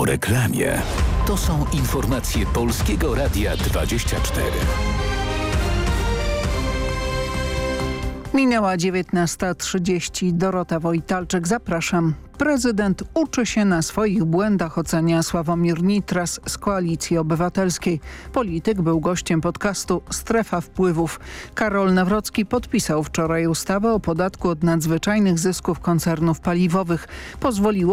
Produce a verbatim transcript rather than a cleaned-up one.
Po reklamie. To są informacje Polskiego Radia dwadzieścia cztery. Minęła dziewiętnasta trzydzieści. Dorota Wojtalczyk, zapraszam. Prezydent uczy się na swoich błędach, ocenia Sławomir Nitras z Koalicji Obywatelskiej. Polityk był gościem podcastu Strefa Wpływów. Karol Nawrocki podpisał wczoraj ustawę o podatku od nadzwyczajnych zysków koncernów paliwowych. Pozwoliło